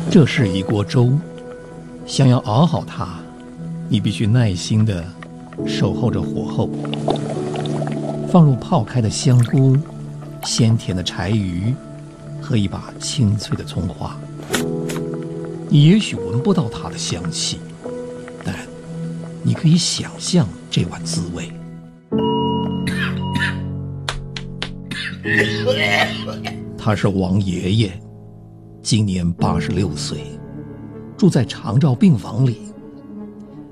这是一锅粥，想要熬好它，你必须耐心地守候着火候，放入泡开的香菇、鲜甜的柴鱼和一把清脆的葱花。你也许闻不到它的香气，但你可以想象这碗滋味。他是王爷爷，今年86岁，住在长照病房里。